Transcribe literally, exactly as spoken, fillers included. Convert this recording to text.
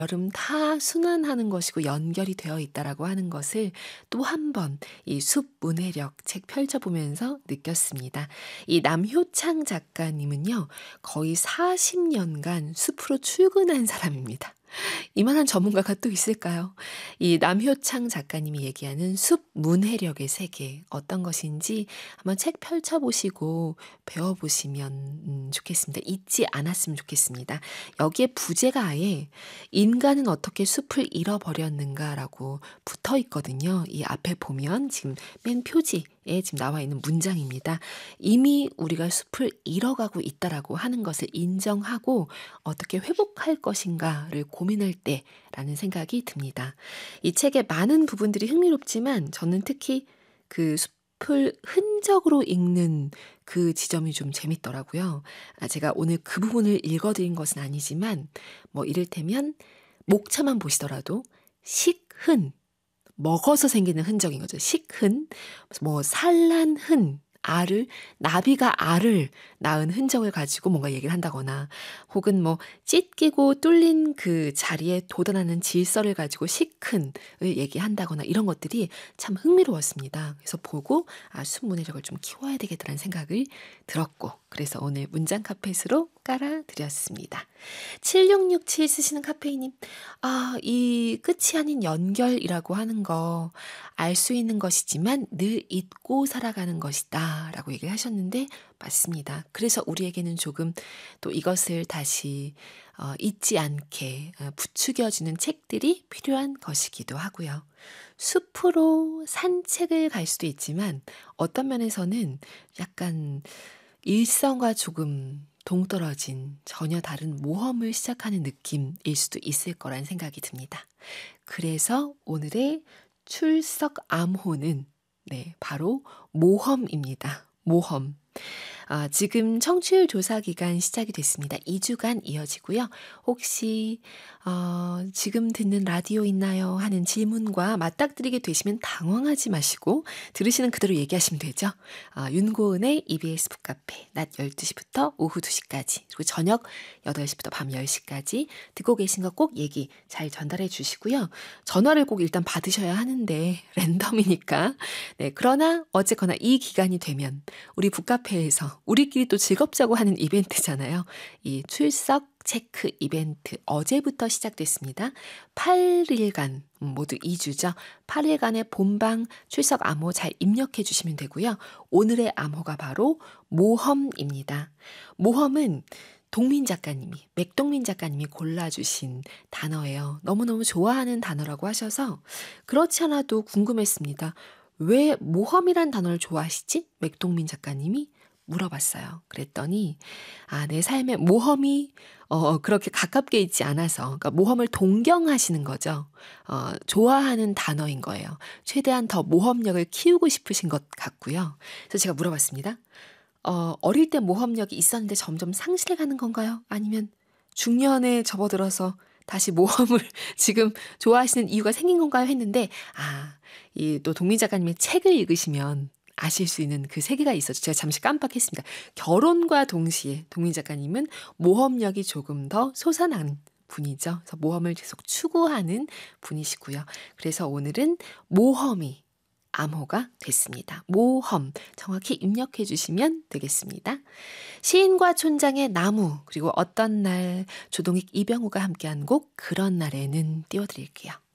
여름 다 순환하는 것이고 연결이 되어 있다라고 하는 것을 또 한 번 이 숲 문해력 책 펼쳐보면서 느꼈습니다. 이 남효창 작가님은요, 거의 사십 년간 숲으로 출근한 사람입니다. 이만한 전문가가 또 있을까요? 이 남효창 작가님이 얘기하는 숲 문해력의 세계, 어떤 것인지 한번 책 펼쳐보시고 배워보시면 음, 좋겠습니다. 잊지 않았으면 좋겠습니다. 여기에 부제가 아예 인간은 어떻게 숲을 잃어버렸는가라고 붙어 있거든요. 이 앞에 보면 지금 맨 표지에 지금 나와 있는 문장입니다. 이미 우리가 숲을 잃어가고 있다라고 하는 것을 인정하고 어떻게 회복할 것인가를 고민할 때라는 생각이 듭니다. 이 책의 많은 부분들이 흥미롭지만 저는 특히 그 숲을 흔적으로 읽는 그 지점이 좀 재밌더라고요. 아, 제가 오늘 그 부분을 읽어드린 것은 아니지만 뭐 이를테면 목차만 보시더라도 식흔, 먹어서 생기는 흔적인 거죠. 식흔, 뭐 산란 흔, 알을, 나비가 알을 낳은 흔적을 가지고 뭔가 얘기를 한다거나, 혹은 뭐 찢기고 뚫린 그 자리에 돋아나는 질서를 가지고 식흔을 얘기한다거나, 이런 것들이 참 흥미로웠습니다. 그래서 보고 아, 순문해력을 좀 키워야 되겠다는 생각을 들었고, 그래서 오늘 문장 카펫으로 깔아드렸습니다. 칠육육칠 쓰시는 카페이님, 아, 이 끝이 아닌 연결이라고 하는 거 알 수 있는 것이지만 늘 잊고 살아가는 것이다 라고 얘기를 하셨는데 맞습니다. 그래서 우리에게는 조금 또 이것을 다시 어, 잊지 않게 어, 부추겨주는 책들이 필요한 것이기도 하고요. 숲으로 산책을 갈 수도 있지만 어떤 면에서는 약간 일성과 조금 동떨어진 전혀 다른 모험을 시작하는 느낌일 수도 있을 거란 생각이 듭니다. 그래서 오늘의 출석 암호는 네, 바로 모험입니다. 모험. 아, 지금 청취율 조사 기간 시작이 됐습니다. 이 주간 이어지고요. 혹시 어, 지금 듣는 라디오 있나요? 하는 질문과 맞닥뜨리게 되시면 당황하지 마시고 들으시는 그대로 얘기하시면 되죠. 아, 윤고은의 이비에스 북카페 낮 열두 시부터 오후 두 시까지, 그리고 저녁 여덟 시부터 밤 열 시까지 듣고 계신 거 꼭 얘기 잘 전달해 주시고요. 전화를 꼭 일단 받으셔야 하는데 랜덤이니까. 네, 그러나 어쨌거나 이 기간이 되면 우리 북카페에서 우리끼리 또 즐겁자고 하는 이벤트잖아요. 이 출석 체크 이벤트 어제부터 시작됐습니다. 팔 일간 모두 이 주죠. 팔 일간의 본방 출석 암호 잘 입력해 주시면 되고요. 오늘의 암호가 바로 모험입니다. 모험은 동민 작가님이, 맥동민 작가님이 골라주신 단어예요. 너무너무 좋아하는 단어라고 하셔서 그렇지 않아도 궁금했습니다. 왜 모험이란 단어를 좋아하시지? 맥동민 작가님이 물어봤어요. 그랬더니 아, 내 삶에 모험이 어, 그렇게 가깝게 있지 않아서, 그러니까 모험을 동경하시는 거죠. 어, 좋아하는 단어인 거예요. 최대한 더 모험력을 키우고 싶으신 것 같고요. 그래서 제가 물어봤습니다. 어, 어릴 때 모험력이 있었는데 점점 상실해가는 건가요? 아니면 중년에 접어들어서 다시 모험을 지금 좋아하시는 이유가 생긴 건가요? 했는데, 아, 이 또 동민 작가님의 책을 읽으시면 아실 수 있는 그 세계가 있었죠. 제가 잠시 깜빡했습니다. 결혼과 동시에 동민 작가님은 모험력이 조금 더 솟아난 분이죠. 그래서 모험을 계속 추구하는 분이시고요. 그래서 오늘은 모험이 암호가 됐습니다. 모험 정확히 입력해 주시면 되겠습니다. 시인과 촌장의 나무, 그리고 어떤 날 조동익 이병우가 함께한 곡 그런 날에는 띄워드릴게요.